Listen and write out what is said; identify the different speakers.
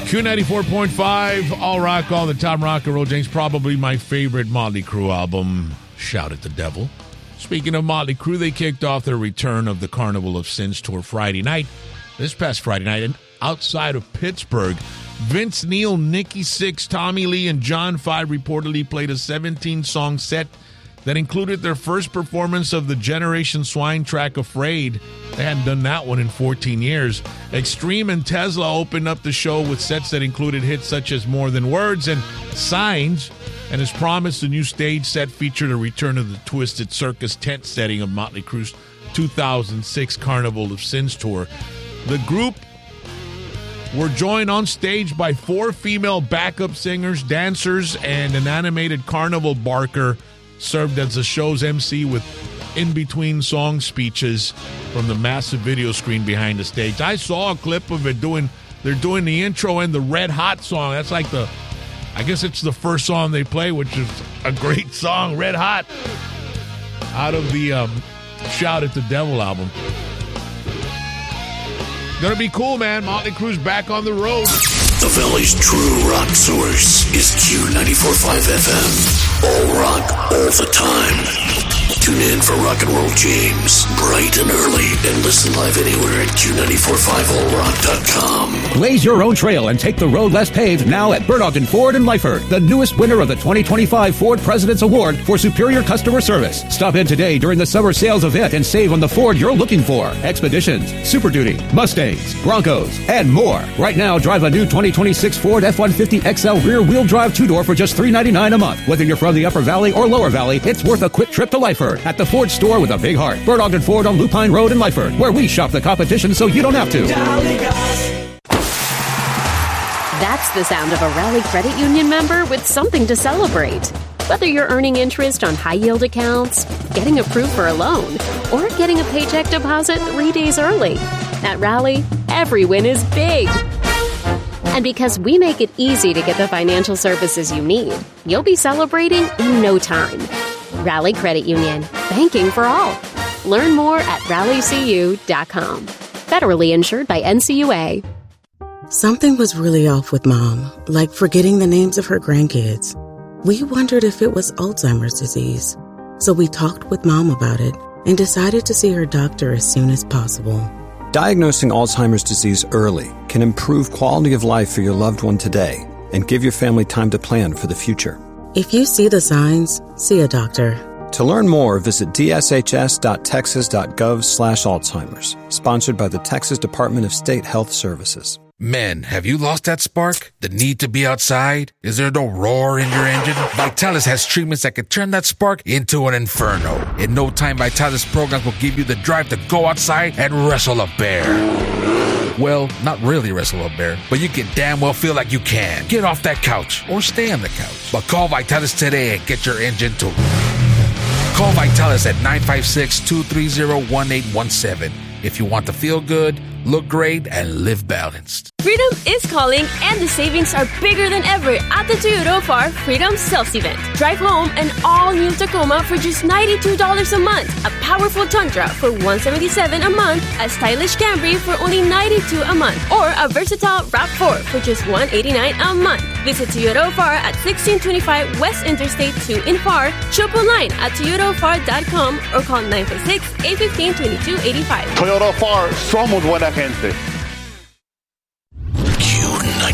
Speaker 1: Q94.5, all rock, all the time, rock and roll. James, probably my favorite Motley Crue album, Shout at the Devil. Speaking of Motley Crue, they kicked off their return of the Carnival of Sins tour this past Friday night, and outside of Pittsburgh, Vince Neil, Nikki Sixx, Tommy Lee, and John Five reportedly played a 17-song set that included their first performance of the Generation Swine track, Afraid. They hadn't done that one in 14 years. Extreme and Tesla opened up the show with sets that included hits such as More Than Words and Signs. And as promised, the new stage set featured a return of the Twisted Circus tent setting of Motley Crue's 2006 Carnival of Sins tour. The group were joined on stage by 4 female backup singers, dancers, and an animated carnival barker served as the show's MC with in-between song speeches from the massive video screen behind the stage. I saw a clip of it they're doing the intro and the Red Hot song. That's like I guess it's the first song they play, which is a great song, Red Hot, out of the Shout at the Devil album. Gonna be cool, man. Motley Crue's back on the road.
Speaker 2: The Valley's true rock source is Q94.5 FM. All rock, all the time. Tune in for Rock and Roll James, bright and early, and listen live anywhere at Q945allrock.com.
Speaker 3: Blaze your own trail and take the road less paved now at Burnt Ogden Ford in Lyford, the newest winner of the 2025 Ford President's Award for superior customer service. Stop in today during the summer sales event and save on the Ford you're looking for. Expeditions, Super Duty, Mustangs, Broncos, and more. Right now, drive a new 2026 Ford F-150 XL rear-wheel drive 2-door for just $399 a month. Whether you're from the Upper Valley or Lower Valley, it's worth a quick trip to Lyford at the Ford store with a big heart. Burnt Ogden Ford on Lupine Road in Lyford, where we shop the competition so you don't have to.
Speaker 4: That's the sound of a Rally Credit Union member with something to celebrate. Whether you're earning interest on high-yield accounts, getting approved for a loan, or getting a paycheck deposit 3 days early. At Rally, every win is big. And because we make it easy to get the financial services you need, you'll be celebrating in no time. Rally Credit Union, banking for all. Learn more at rallycu.com. Federally insured by NCUA.
Speaker 5: Something was really off with Mom, like forgetting the names of her grandkids. We wondered if it was Alzheimer's disease. So we talked with Mom about it and decided to see her doctor as soon as possible.
Speaker 6: Diagnosing Alzheimer's disease early can improve quality of life for your loved one today and give your family time to plan for the future.
Speaker 5: If you see the signs, see a doctor.
Speaker 6: To learn more, visit dshs.texas.gov/Alzheimer's. Sponsored by the Texas Department of State Health Services.
Speaker 7: Men, have you lost that spark? The need to be outside? Is there no roar in your engine? Vitalis has treatments that can turn that spark into an inferno. In no time, Vitalis programs will give you the drive to go outside and wrestle a bear. Well, not really wrestle a bear, but you can damn well feel like you can. Get off that couch or stay on the couch. But call Vitalis today and get your engine to... Call Vitalis at 956-230-1817 if you want to feel good, look great, and live balanced.
Speaker 8: Freedom is calling, and the savings are bigger than ever at the Toyota Far Freedom Sales Event. Drive home an all-new Tacoma for just $92 a month, a powerful Tundra for $177 a month, a stylish Camry for only $92 a month, or a versatile RAV4 for just $189 a month. Visit Toyota Far at 1625 West Interstate 2 in Far, shop online at toyotafar.com or call 956-815-2285.
Speaker 9: Toyota Far, somos buena gente.